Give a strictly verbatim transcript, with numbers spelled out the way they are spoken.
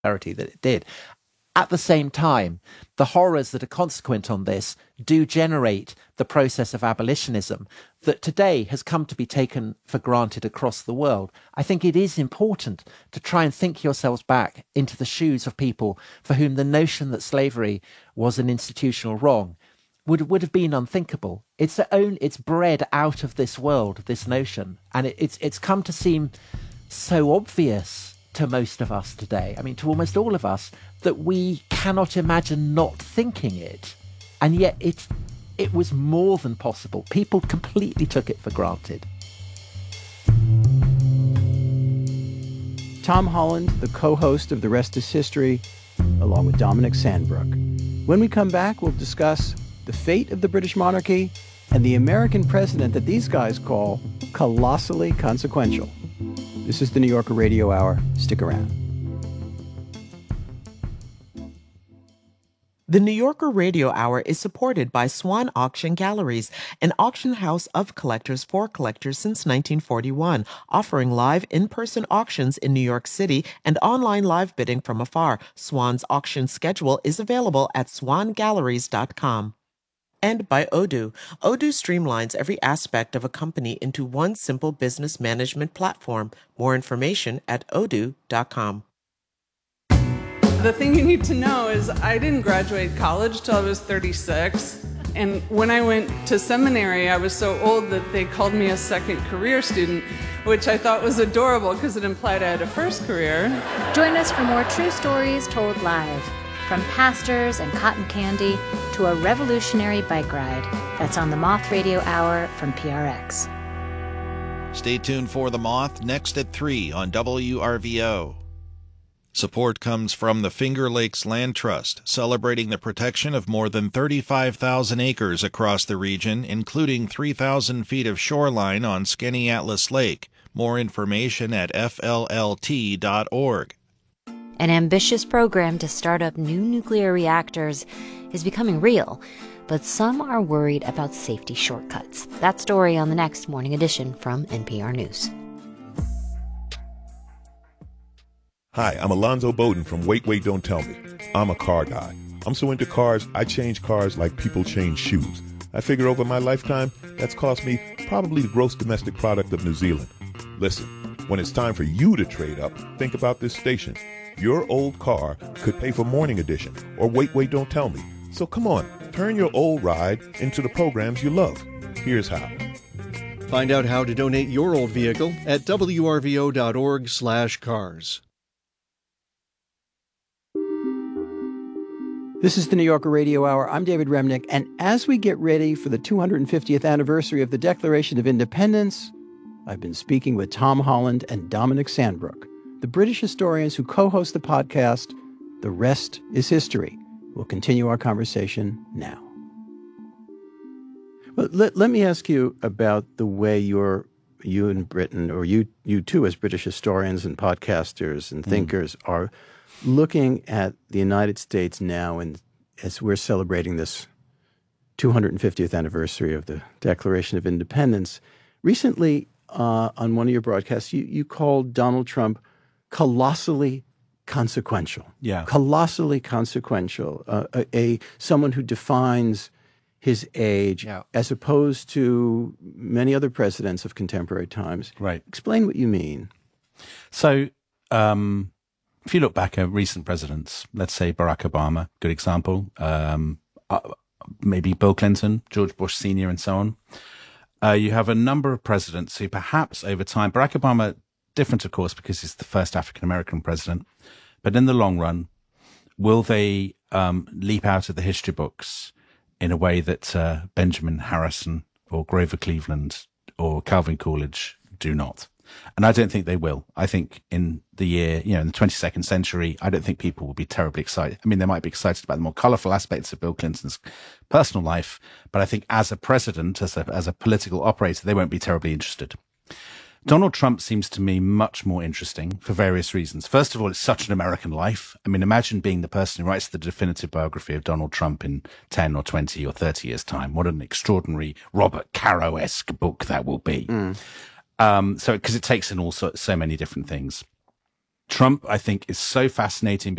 that it did. At the same time, the horrors that are consequent on this do generate the process of abolitionism that today has come to be taken for granted across the world. I think it is important to try and think yourselves back into the shoes of people for whom the notion that slavery was an institutional wrong would would have been unthinkable. It's the own, it's bred out of this world, this notion, and it, it's it's come to seem so obvious to most of us today, I mean, to almost all of us, that we cannot imagine not thinking it. And yet it, it was more than possible. People completely took it for granted. Tom Holland, the co-host of The Rest is History, along with Dominic Sandbrook. When we come back, we'll discuss the fate of the British monarchy and the American president that these guys call colossally consequential. This is the New Yorker Radio Hour. Stick around. The New Yorker Radio Hour is supported by Swan Auction Galleries, an auction house of collectors for collectors since nineteen forty-one, offering live in-person auctions in New York City and online live bidding from afar. Swan's auction schedule is available at swan galleries dot com. And by Odoo. Odoo streamlines every aspect of a company into one simple business management platform. More information at odoo dot com. The thing you need to know is I didn't graduate college till I was thirty-six. And when I went to seminary, I was so old that they called me a second career student, which I thought was adorable because it implied I had a first career. Join us for more true stories told live. From pastors and cotton candy to a revolutionary bike ride. That's on the Moth Radio Hour from P R X. Stay tuned for The Moth next at three on W R V O. Support comes from the Finger Lakes Land Trust, celebrating the protection of more than thirty-five thousand acres across the region, including three thousand feet of shoreline on Skaneateles Lake. More information at F L L T dot org. An ambitious program to start up new nuclear reactors is becoming real, but some are worried about safety shortcuts. That story on the next Morning Edition from N P R News. Hi, I'm Alonzo Bowden from Wait, Wait, Don't Tell Me. I'm a car guy. I'm so into cars, I change cars like people change shoes. I figure over my lifetime, that's cost me probably the gross domestic product of New Zealand. Listen, when it's time for you to trade up, think about this station. Your old car could pay for Morning Edition or Wait, Wait, Don't Tell Me. So come on, turn your old ride into the programs you love. Here's how. Find out how to donate your old vehicle at W R V O dot org slash cars. This is the New Yorker Radio Hour. I'm David Remnick, and as we get ready for the two hundred fiftieth anniversary of the Declaration of Independence, I've been speaking with Tom Holland and Dominic Sandbrook, the British historians who co-host the podcast, The Rest is History. We'll continue our conversation now. Well, let, let me ask you about the way you're, you in Britain, or you, you too as British historians and podcasters and thinkers, mm. are looking at the United States now, and as we're celebrating this two hundred fiftieth anniversary of the Declaration of Independence. Recently, uh, on one of your broadcasts, you, you called Donald Trump colossally consequential. Yeah. Colossally consequential. Uh, a, a someone who defines his age yeah. as opposed to many other presidents of contemporary times. Right. Explain what you mean. So, um, if you look back at recent presidents, let's say Barack Obama, good example, um, uh, maybe Bill Clinton, George Bush Senior, and so on. Uh, you have a number of presidents who perhaps over time, Barack Obama, different of course because he's the first African-American president, but in the long run, will they um, leap out of the history books in a way that uh, Benjamin Harrison or Grover Cleveland or Calvin Coolidge do not? And I don't think they will. I think in the year, you know, in the twenty-second century, I don't think people will be terribly excited. I mean, they might be excited about the more colorful aspects of Bill Clinton's personal life, but I think as a president, as a, as a political operator, they won't be terribly interested. Donald Trump seems to me much more interesting for various reasons. First of all, it's such an American life. I mean, imagine being the person who writes the definitive biography of Donald Trump in ten or twenty or thirty years' time. What an extraordinary Robert Caro-esque book that will be. Mm. Um, so, because it takes in all so, so many different things. Trump, I think, is so fascinating